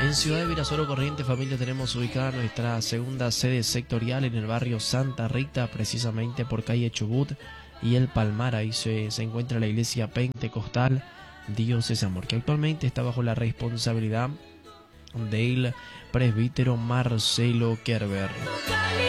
En Ciudad de Virasoro, Corrientes, familia, tenemos ubicada nuestra segunda sede sectorial en el barrio Santa Rita, precisamente por calle Chubut y El Palmar. Ahí se encuentra la iglesia pentecostal Dios es Amor, que actualmente está bajo la responsabilidad del presbítero Marcelo Kerber.